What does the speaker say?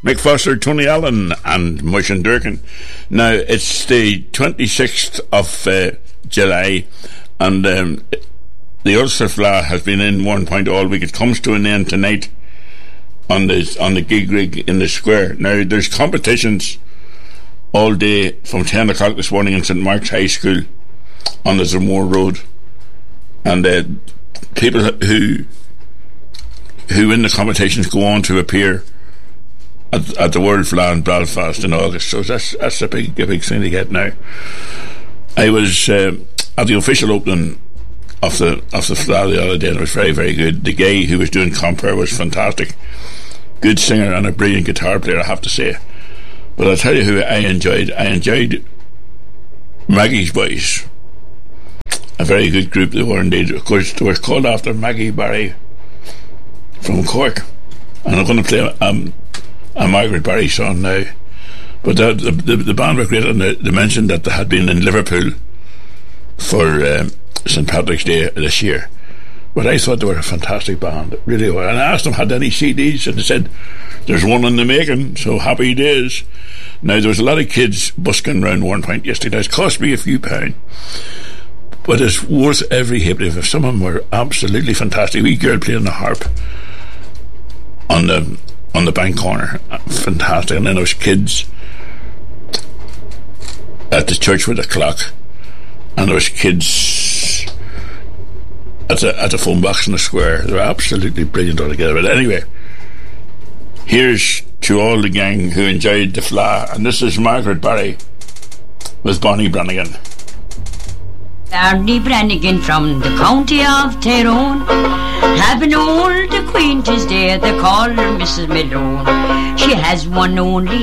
Mick Foster, Tony Allen and Moishan Durkin. Now it's the 26th of July, and the Ulster Fleadh has been in One Point all week. It comes to an end tonight on the gig rig in the square. Now there's competitions all day from 10 o'clock this morning in St Mark's High School on the Zermore Road, and people who win the competitions go on to appear at the World Fleadh in Belfast in August. So that's a big thing to get now. I was at the official opening of the Fleadh the other day, and it was very, very good. The guy who was doing compere was fantastic. Good singer and a brilliant guitar player, I have to say. But I'll tell you who I enjoyed. I enjoyed Maggie's Boys. A very good group they were indeed. Of course, they were called after Maggie Barry from Cork. And I'm going to play a Margaret Barry song now. But the band were great, and they mentioned that they had been in Liverpool for St Patrick's Day this year. But I thought they were a fantastic band, really were. And I asked them, had any CDs, and they said there's one in the making, so happy days. Now there was a lot of kids busking around One Point yesterday. It's cost me a few pounds, but it's worth every halfpenny. If some of them were absolutely fantastic. Wee girl playing the harp on the bank corner, fantastic. And then there was kids at the church with the clock, and there was kids at the phone box in the square. They were absolutely brilliant altogether. But anyway, here's to all the gang who enjoyed the Fleadh, and this is Margaret Barry with Bonnie Brannigan. Barney Brannigan from the county of Tyrone, have an old acquaintance there, they call her Mrs. Malone. She has one only